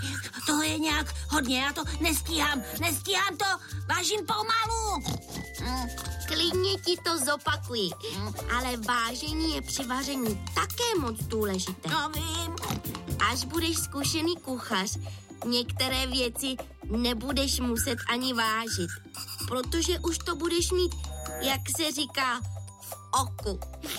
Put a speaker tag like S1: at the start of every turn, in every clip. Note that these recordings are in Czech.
S1: toho je nějak hodně, já to nestíhám to, vážím pomalu.
S2: Klidně ti to zopakuji, ale vážení je při vaření také moc důležité.
S1: No vím.
S2: Až budeš zkušený kuchař, některé věci nebudeš muset ani vážit, protože už to budeš mít, jak se říká, v oku.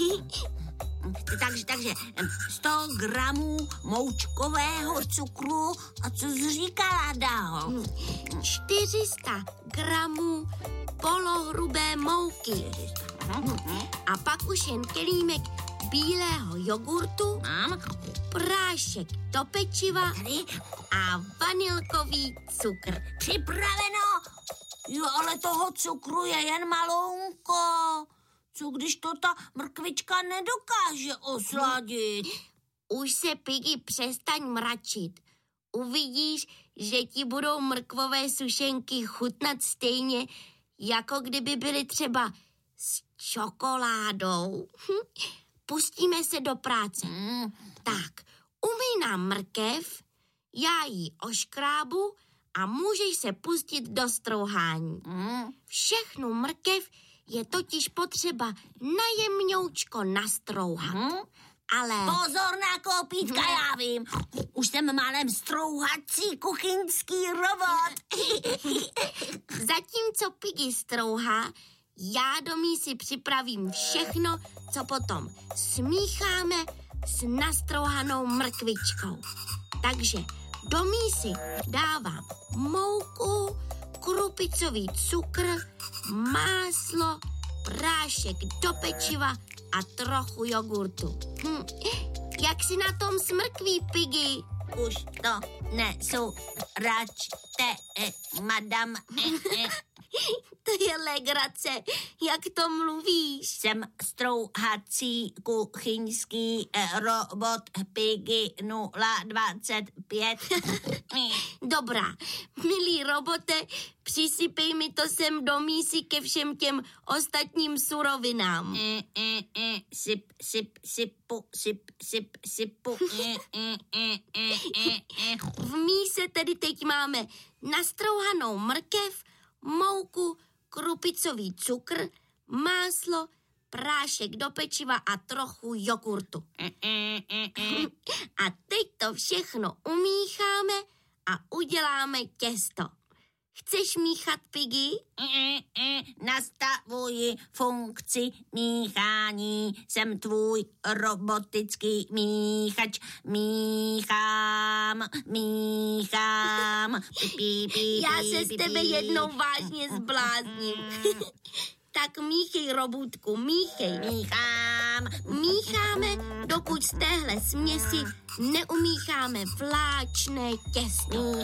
S1: Takže 100 gramů moučkového cukru a co jsi říkala dál?
S2: 400 gramů polohrubé mouky. A pak už jen kelímek bílého jogurtu, prášek do pečiva a vanilkový cukr.
S1: Připraveno! Jo, ale toho cukru je jen malounko. Co když to ta mrkvička nedokáže osladit?
S2: Už se, Piggy, přestaň mračit. Uvidíš, že ti budou mrkvové sušenky chutnat stejně, jako kdyby byly třeba s čokoládou. Pustíme se do práce. Tak, umyj nám mrkev, já ji oškrábu a můžeš se pustit do strouhání. Všechnu mrkev je totiž potřeba najemňoučko nastrouhat. Ale...
S1: Pozor na kopítka, já vím. Už jsem málem strouhací kuchyňský robot.
S2: Zatímco Piggy strouhá, já do mísy připravím všechno, co potom smícháme s nastrouhanou mrkvičkou. Takže do mísy dávám mouku, krupicový cukr, máslo, prášek do pečiva a trochu jogurtu. Jak si na tom s mrkví, Piggy?
S1: Už to račte, madam.
S2: To je legrace, jak to mluvíš.
S1: Jsem strouhací kuchyňský robot Piggy 025.
S2: Dobrá, milý robote, přisypej mi to sem do mísy ke všem těm ostatním surovinám.
S1: Sypu.
S2: V míse tedy teď máme nastrouhanou mrkev, mouku, krupicový cukr, máslo, prášek do pečiva a trochu jogurtu. A teď to všechno umícháme a uděláme těsto. Chceš míchat, Piggy?
S1: Nastavuji funkci míchání. Jsem tvůj robotický míchač. Míchám.
S2: Já se z tebe jednou vážně zblázním. Tak míchej, robůtku, míchej. Mícháme, dokud z téhle směsi neumícháme vláčné těsto.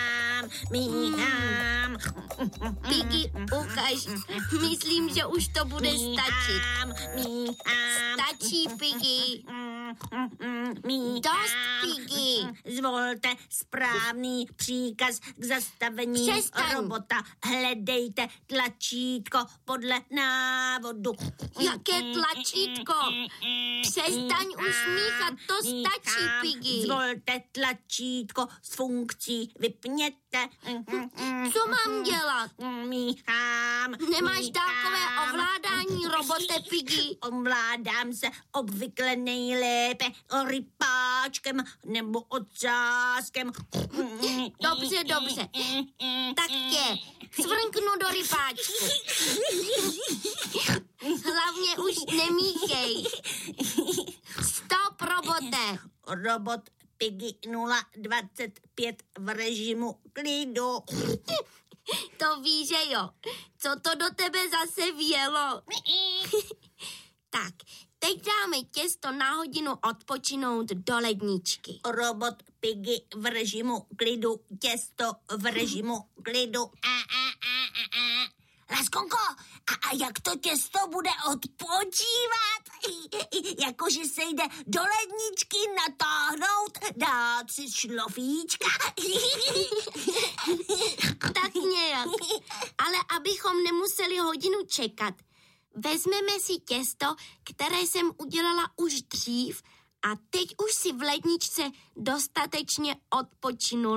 S1: Míchám.
S2: Piggy, ukaž. Myslím, že už to bude stačit. Stačí, Piggy. Dost, Piggy.
S1: Zvolte správný příkaz k zastavení robota. Hledejte tlačítko podle návodu.
S2: Jaké tlačítko? Přestaň už míchat, to stačí, Piggy.
S1: Zvolte tlačítko s funkcí vypněte.
S2: Co mám dělat?
S1: Míchám.
S2: Nemáš dálkové ovládání, robote Piggy?
S1: Ovládám se obvykle nejlépe rypáčkem nebo ocáskem.
S2: Dobře. Tak tě svrnknu do rypáčku. Hlavně už nemíchej. Stop, robote.
S1: Robot Piggy 025 v režimu klidu.
S2: To víš, že jo. Co to do tebe zase vjelo? Tak, teď dáme těsto na hodinu odpočinout do ledničky.
S1: Robot Piggy v režimu klidu, těsto v režimu klidu. Laskonko, a jak to těsto bude odpočívat? Jakože se jde do ledničky natáhnout, dát si šlofíčka.
S2: Tak nějak. Ale abychom nemuseli hodinu čekat, vezmeme si těsto, které jsem udělala už dřív a teď už si v ledničce dostatečně odpočinul.